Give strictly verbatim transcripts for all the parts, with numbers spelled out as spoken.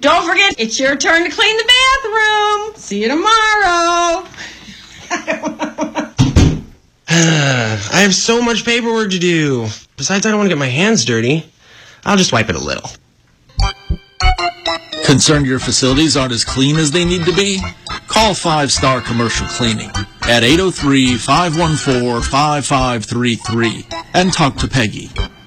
Don't forget, it's your turn to clean the bathroom. See you tomorrow. I have so much paperwork to do. Besides, I don't want to get my hands dirty. I'll just wipe it a little. Concerned your facilities aren't as clean as they need to be? Call Five Star Commercial Cleaning at eight oh three, five one four, five five three three and talk to Peggy.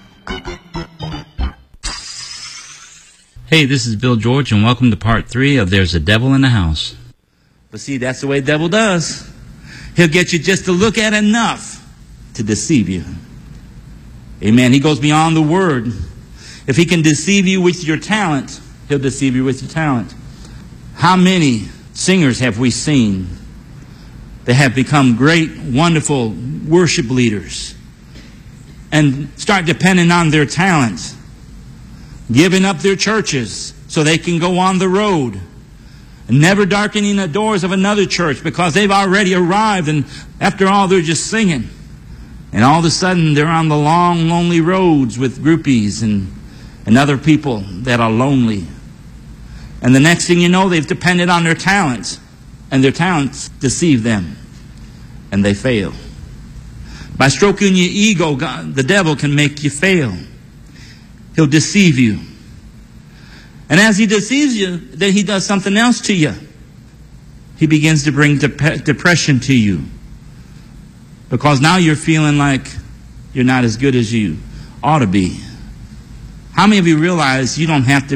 Hey, this is Bill George, and welcome to part three of There's a Devil in the House. But see, that's the way the devil does. He'll get you just to look at enough to deceive you. Amen. He goes beyond the word. If he can deceive you with your talent, he'll deceive you with your talent. How many singers have we seen that have become great, wonderful worship leaders and start depending on their talent, giving up their churches so they can go on the road, never darkening the doors of another church because they've already arrived, and after all, they're just singing. And all of a sudden, they're on the long, lonely roads with groupies and, and other people that are lonely. And the next thing you know, they've depended on their talents, and their talents deceive them, and they fail. By stroking your ego, God, the devil can make you fail. He'll deceive you. And as he deceives you, then he does something else to you. He begins to bring dep- depression to you. Because now you're feeling like you're not as good as you ought to be. How many of you realize you don't have to